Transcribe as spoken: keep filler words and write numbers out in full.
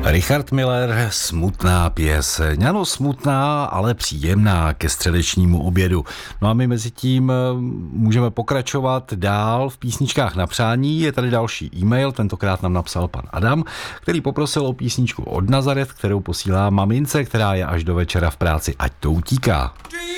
Richard Miller, Smutná pěseň. Ano, smutná, ale příjemná ke středečnímu obědu. No a my mezi tím můžeme pokračovat dál v písničkách na přání. Je tady další e-mail, tentokrát nám napsal pan Adam, který poprosil o písničku od Nazaret, kterou posílá mamince, která je až do večera v práci, ať to utíká.